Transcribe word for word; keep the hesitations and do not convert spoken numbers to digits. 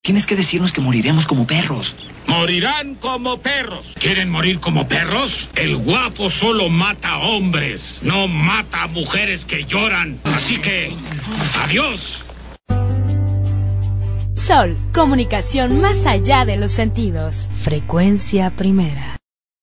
Tienes que decirnos que moriremos como perros. Morirán como perros. ¿Quieren morir como perros? El guapo solo mata a hombres, no mata a mujeres que lloran. Así que, adiós. Sol, comunicación más allá de los sentidos. Frecuencia primera.